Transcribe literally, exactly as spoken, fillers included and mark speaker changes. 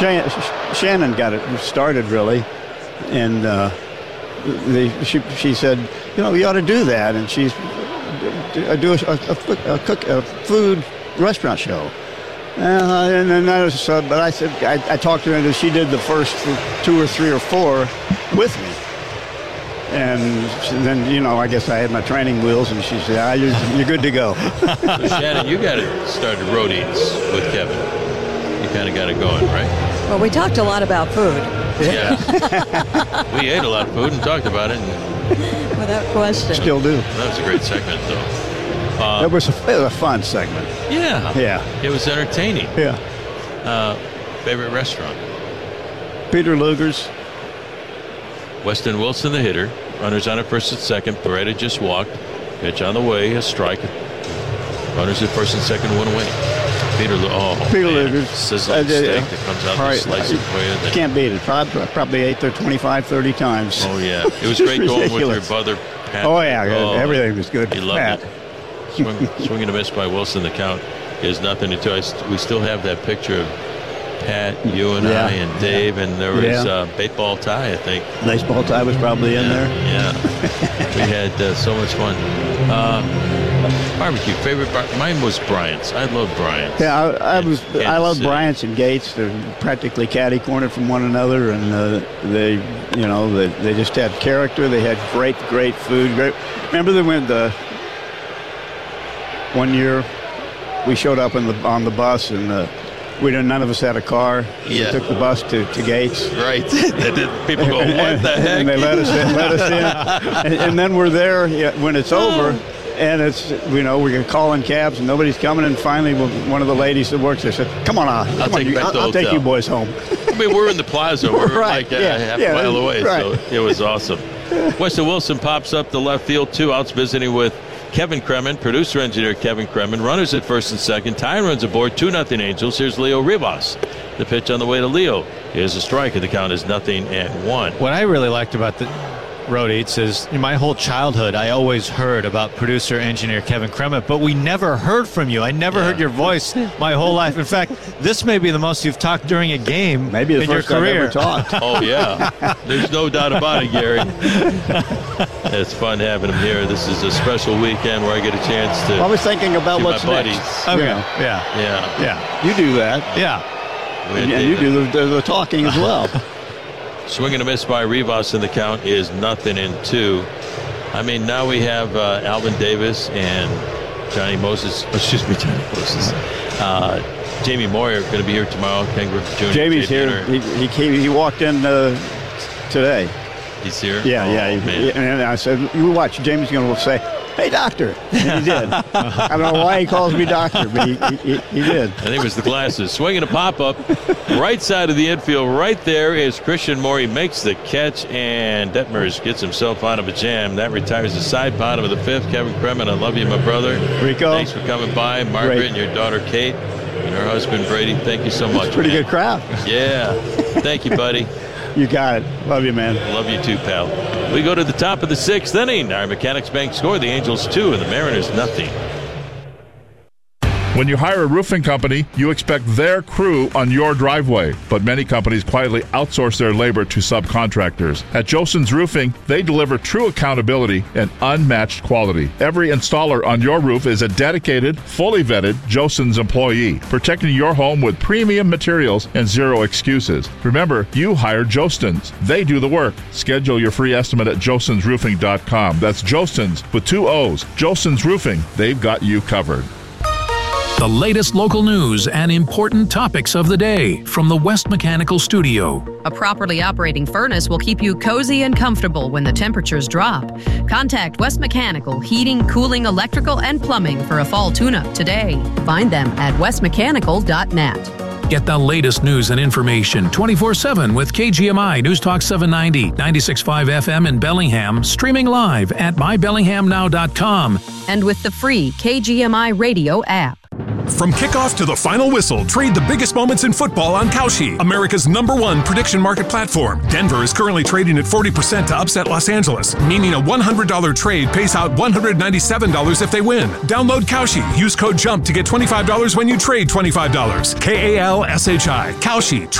Speaker 1: Shan- Shannon got it started, really. And uh, they, she, she said, you know, you ought to do that. And she's I do a, a, a, cook, a food restaurant show. Uh, and then I was, uh, but I said, I, I talked to her, and she did the first two or three or four with me. And then, you know, I guess I had my training wheels, and she said, ah, you're, you're good to go.
Speaker 2: So, Shannon, you got it started Road Eats with Kevin. You kind of got it going, right?
Speaker 3: Well, we talked a lot about food.
Speaker 2: Yeah. We ate a lot of food and talked about it. And
Speaker 3: without question.
Speaker 1: Still do.
Speaker 2: That was a great segment, though. Uh,
Speaker 1: it, was a, it was a fun segment.
Speaker 2: Yeah.
Speaker 1: Yeah.
Speaker 2: It was entertaining.
Speaker 1: Yeah.
Speaker 2: Uh, favorite restaurant?
Speaker 1: Peter Luger's.
Speaker 2: Weston Wilson, the hitter. Runners on at first and second. Beretta just walked. Pitch on the way. A strike. Runners at first and second. One away. Peter, oh,
Speaker 1: Peter
Speaker 2: man.
Speaker 1: Luger's.
Speaker 2: Sizzling uh, steak that comes out and slices for you.
Speaker 1: You can't beat it. Probably, probably ate there twenty-five, thirty times.
Speaker 2: Oh, yeah. It was great going with your brother, Pat.
Speaker 1: Oh, yeah. Oh, everything was good.
Speaker 2: He loved
Speaker 1: Pat.
Speaker 2: it. Swing, swinging a miss by Wilson. The count is nothing to two. I, we still have that picture of Pat, you and
Speaker 1: yeah.
Speaker 2: I, and Dave, and there was
Speaker 1: yeah.
Speaker 2: uh, baseball tie, I think.
Speaker 1: Baseball tie was probably in
Speaker 2: yeah,
Speaker 1: there.
Speaker 2: Yeah. We had uh, so much fun. Uh, barbecue, favorite bar- Mine was Bryant's. I love Bryant's.
Speaker 1: Yeah, I, I was.
Speaker 2: Kansas
Speaker 1: I love
Speaker 2: City.
Speaker 1: Bryant's and Gates. They're practically catty-cornered from one another, and uh, they, you know, they, they just had character. They had great, great food. Great. Remember they went the one year we showed up in the on the bus and. Uh, We didn't. None of us had a car.
Speaker 2: Yeah.
Speaker 1: We took the bus to, to Gates.
Speaker 2: Right. People go, what the heck?
Speaker 1: And they let us in. Let us in. And, and then we're there when it's over, and it's you know we can call in cabs and nobody's coming. And finally, one of the ladies that works there said, "Come on, out.
Speaker 2: I'll
Speaker 1: Come on,
Speaker 2: take you
Speaker 1: you,
Speaker 2: back to
Speaker 1: I'll, I'll take
Speaker 2: hotel."
Speaker 1: you boys home."
Speaker 2: I mean, we're in the plaza. We're
Speaker 1: Right,
Speaker 2: like uh,
Speaker 1: yeah,
Speaker 2: half
Speaker 1: yeah,
Speaker 2: a mile away.
Speaker 1: right.
Speaker 2: So it was awesome. Weston Wilson pops up the left field, two outs, visiting with Kevin Kremen, producer engineer Kevin Kremen. Runners at first and second. Ty runs aboard, two nothing Angels. Here's Leo Rivas. The pitch on the way to Leo is a strike, and the count is nothing and one.
Speaker 4: What I really liked about the Road Eats is in my whole childhood, I always heard about producer engineer Kevin Kremen, but we never heard from you. I never
Speaker 2: Yeah.
Speaker 4: heard your voice my whole life. In fact, this may be the most you've talked during a game
Speaker 1: Maybe the
Speaker 4: in
Speaker 1: first
Speaker 4: your
Speaker 1: I've
Speaker 4: career.
Speaker 1: ever talked.
Speaker 2: Oh, yeah. There's no doubt about it, Gary. It's fun having him here. This is a special weekend where I get a chance to
Speaker 1: I was thinking about
Speaker 2: see
Speaker 1: what's
Speaker 2: my buddies.
Speaker 1: next.
Speaker 4: Okay.
Speaker 1: Yeah.
Speaker 4: Yeah.
Speaker 2: Yeah.
Speaker 4: Yeah.
Speaker 1: You do that,
Speaker 4: Yeah.
Speaker 2: We had
Speaker 1: and you
Speaker 2: David.
Speaker 1: do the, the, the talking as well.
Speaker 2: Swing and a miss by Rivas, and the count is nothing in two. I mean, now we have uh, Alvin Davis and Johnny Moses. Excuse me, Johnny Moses. Uh, Jamie Moyer going to be here tomorrow. Ken Griffith Junior
Speaker 1: Jamie's
Speaker 2: J D
Speaker 1: here.
Speaker 2: Hunter.
Speaker 1: He, he came. He walked in uh, today.
Speaker 2: He's here.
Speaker 1: Yeah,
Speaker 2: oh,
Speaker 1: yeah.
Speaker 2: Man.
Speaker 1: He, and I said, "You watch. Jamie's going to say, 'Hey, doctor.'" And he did. I don't know why he calls me doctor, but he, he, he did.
Speaker 2: I think it was the glasses. Swinging a pop-up. Right side of the infield. Right there is Christian Moore. He makes the catch, and Detmers gets himself out of a jam. That retires the side bottom of the fifth. Kevin Kremen, I love you, my brother.
Speaker 1: Rico.
Speaker 2: Thanks for coming by. Margaret
Speaker 1: Great.
Speaker 2: and your daughter Kate and her husband Brady. Thank you so much.
Speaker 1: Pretty
Speaker 2: man.
Speaker 1: good crowd.
Speaker 2: Yeah. Thank you, buddy.
Speaker 1: You got it. Love you, man.
Speaker 2: Love you too, pal. We go to the top of the sixth inning. Our Mechanics Bank score. The Angels two and the Mariners nothing.
Speaker 5: When you hire a roofing company, you expect their crew on your driveway. But many companies quietly outsource their labor to subcontractors. At Joson's Roofing, they deliver true accountability and unmatched quality. Every installer on your roof is a dedicated, fully vetted Joson's employee, protecting your home with premium materials and zero excuses. Remember, you hired Jostens. They do the work. Schedule your free estimate at josens roofing dot com. That's Jostens with two O's. Jostens Roofing. They've got you covered.
Speaker 6: The latest local news and important topics of the day from the West Mechanical Studio.
Speaker 7: A properly operating furnace will keep you cozy and comfortable when the temperatures drop. Contact West Mechanical Heating, Cooling, Electrical, and Plumbing for a fall tune-up today. Find them at west mechanical dot net.
Speaker 6: Get the latest news and information twenty-four seven with K G M I News Talk seven ninety, ninety-six point five F M in Bellingham, streaming live at my bellingham now dot com.
Speaker 7: And with the free K G M I radio app.
Speaker 8: From kickoff to the final whistle, trade the biggest moments in football on Kalshi, America's number one prediction market platform. Denver is currently trading at forty percent to upset Los Angeles, meaning a one hundred dollars trade pays out one hundred ninety-seven dollars if they win. Download Kalshi. Use code JUMP to get twenty-five dollars when you trade twenty-five dollars. K A L S H I. Kalshi.